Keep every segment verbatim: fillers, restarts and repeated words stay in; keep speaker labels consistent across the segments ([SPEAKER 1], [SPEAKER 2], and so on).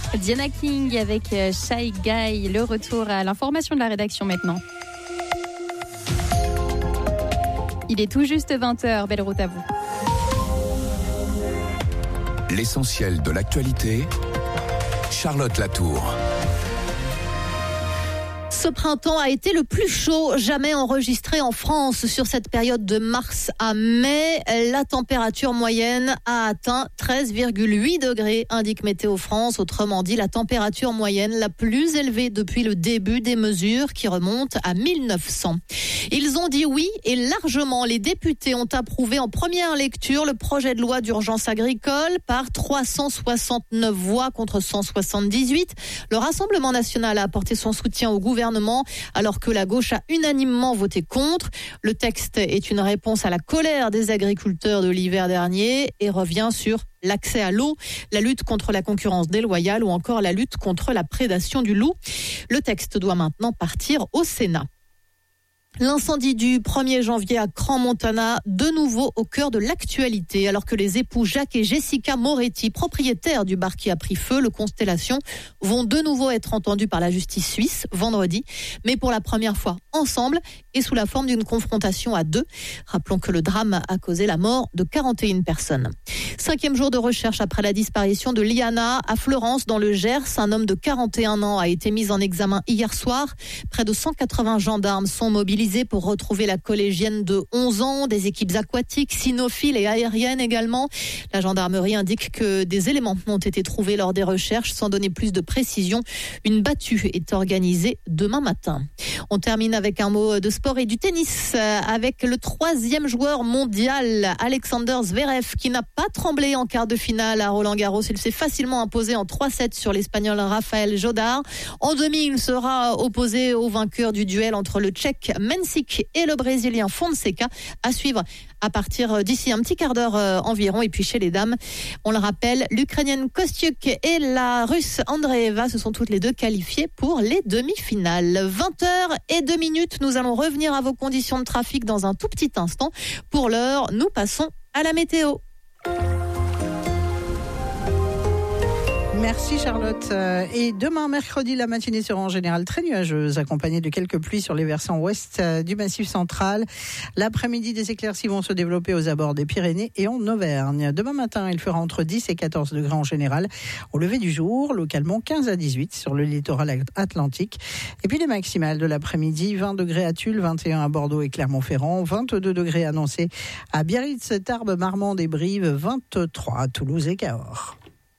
[SPEAKER 1] Diana King avec Shy Guy, le retour à l'information de la rédaction maintenant. Il est tout juste vingt heures, belle route à vous.
[SPEAKER 2] L'essentiel de l'actualité, Charlotte Latour.
[SPEAKER 3] Ce printemps a été le plus chaud jamais enregistré en France. Sur cette période de mars à mai, la température moyenne a atteint treize virgule huit degrés, indique Météo France. Autrement dit, la température moyenne la plus élevée depuis le début des mesures qui remontent à mille neuf cents. Ils ont dit oui et largement. Les députés ont approuvé en première lecture le projet de loi d'urgence agricole par trois cent soixante-neuf voix contre cent soixante-dix-huit. Le Rassemblement national a apporté son soutien au gouvernement alors que la gauche a unanimement voté contre. Le texte est une réponse à la colère des agriculteurs de l'hiver dernier et revient sur l'accès à l'eau, la lutte contre la concurrence déloyale ou encore la lutte contre la prédation du loup. Le texte doit maintenant partir au Sénat. L'incendie du premier janvier à Crans-Montana, de nouveau au cœur de l'actualité. Alors que les époux Jacques et Jessica Moretti, propriétaires du bar qui a pris feu, le Constellation, vont de nouveau être entendus par la justice suisse vendredi, mais pour la première fois ensemble et sous la forme d'une confrontation à deux. Rappelons que le drame a causé la mort de quarante et une personnes. Cinquième jour de recherche après la disparition de Liana à Fleurance dans le Gers. Un homme de quarante et un ans a été mis en examen hier soir. Près de cent quatre-vingts gendarmes sont mobilisés pour retrouver la collégienne de onze ans, des équipes aquatiques, cynophiles et aériennes également. La gendarmerie indique que des éléments ont été trouvés lors des recherches. Sans donner plus de précision, une battue est organisée demain matin. On termine avec un mot de sport et du tennis avec le troisième joueur mondial, Alexander Zverev, qui n'a pas tremblé en quart de finale à Roland-Garros. Il s'est facilement imposé en trois sept sur l'Espagnol Rafael Jodar. En demi, il sera opposé au vainqueur du duel entre le Tchèque Mencic et le Brésilien Fonseca, à suivre à partir d'ici un petit quart d'heure euh, environ. Et puis chez les dames, on le rappelle, l'Ukrainienne Kostyuk et la Russe Andreeva se sont toutes les deux qualifiées pour les demi-finales. vingt heures et deux minutes, nous allons revenir à vos conditions de trafic dans un tout petit instant. Pour l'heure, nous passons à la météo.
[SPEAKER 4] Merci Charlotte. Et demain, mercredi, la matinée sera en général très nuageuse, accompagnée de quelques pluies sur les versants ouest du Massif central. L'après-midi, des éclaircies vont se développer aux abords des Pyrénées et en Auvergne. Demain matin, il fera entre dix et quatorze degrés en général au lever du jour, localement quinze à dix-huit sur le littoral atlantique. Et puis les maximales de l'après-midi, vingt degrés à Tulle, vingt et un à Bordeaux et Clermont-Ferrand, vingt-deux degrés annoncés à Biarritz, Tarbes, Marmande et Brive, vingt-trois à Toulouse et Cahors.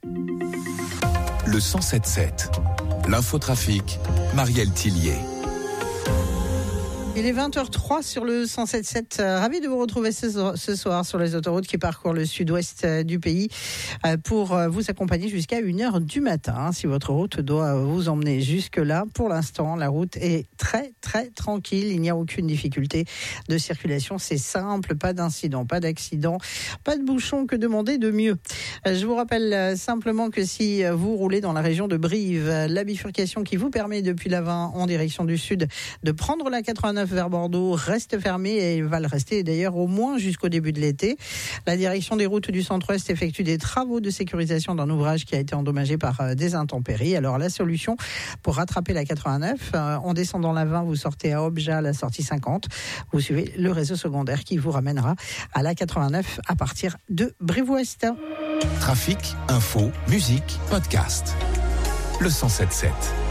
[SPEAKER 2] Le cent sept sept, l'infotrafic, Marielle Tillier.
[SPEAKER 4] Il est vingt heures trois sur le cent sept sept. Ravi de vous retrouver ce, ce soir sur les autoroutes qui parcourent le sud-ouest du pays pour vous accompagner jusqu'à une heure du matin. Si votre route doit vous emmener jusque-là, pour l'instant, la route est très, très tranquille. Il n'y a aucune difficulté de circulation. C'est simple, pas d'incident, pas d'accident, pas de bouchon. Que demander de mieux? Je vous rappelle simplement que si vous roulez dans la région de Brive, la bifurcation qui vous permet depuis la vingt en direction du sud de prendre la quatre-vingt-neuf vers Bordeaux reste fermée et va le rester d'ailleurs au moins jusqu'au début de l'été. La direction des routes du centre-ouest effectue des travaux de sécurisation d'un ouvrage qui a été endommagé par des intempéries. Alors la solution pour rattraper la quatre-vingt-neuf, en descendant la vingt, vous sortez à Objat à la sortie cinquante. Vous suivez le réseau secondaire qui vous ramènera à la quatre-vingt-neuf à partir de Brive-Ouest.
[SPEAKER 2] Trafic, info, musique, podcast. Le cent sept sept.